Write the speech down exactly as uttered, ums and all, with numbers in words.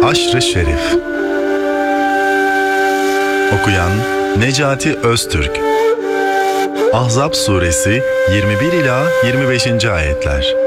Aşr-ı Şerif. Okuyan Necati Öztürk. Ahzab suresi yirmi bir ila yirmi beşinci ayetler.